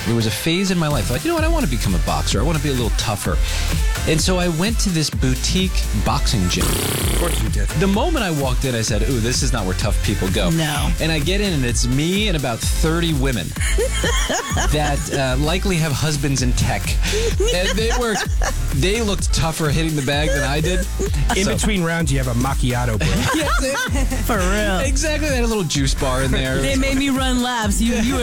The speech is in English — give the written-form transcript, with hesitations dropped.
there was a phase in my life. I thought, you know what? I want to become a boxer. I want to be a little tougher. And so I went to this boutique boxing gym. Of course you did. The moment I walked in, I said, ooh, this is not where tough people go. No. And I get in, and it's me and about 30 women that likely have husbands in tech. And they looked tougher hitting the bag than I did. In between rounds, you have a macchiato break. Yeah, For real. exactly. They had a little juice bar in there. They made me run laps. You